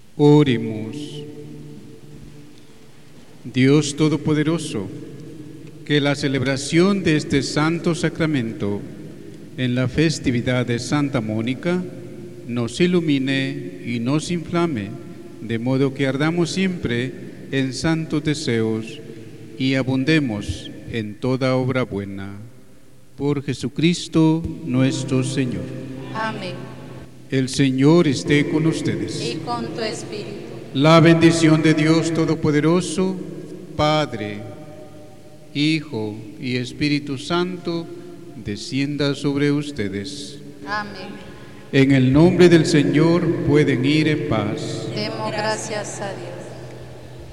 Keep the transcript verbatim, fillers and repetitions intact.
Oremos. Dios Todopoderoso, que la celebración de este santo sacramento en la festividad de Santa Mónica nos ilumine y nos inflame, de modo que ardamos siempre en santos deseos y abundemos en toda obra buena. Por Jesucristo nuestro Señor. Amén. El Señor esté con ustedes. Y con tu espíritu. La bendición de Dios Todopoderoso, Padre, Hijo y Espíritu Santo, descienda sobre ustedes. Amén. En el nombre del Señor pueden ir en paz. Demos gracias a Dios.